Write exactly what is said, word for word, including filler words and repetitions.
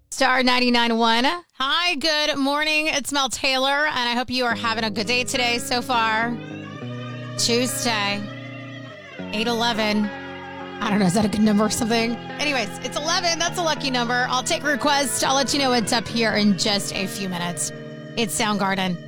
Star ninety-nine point one. Hi, good morning. It's Mel Taylor, and I hope you are having a good day today so far. Tuesday, eight eleven. I don't know, is that a good number or something? Anyways, it's eleven. That's a lucky number. I'll take a request. I'll let you know what's up here in just a few minutes. It's Soundgarden.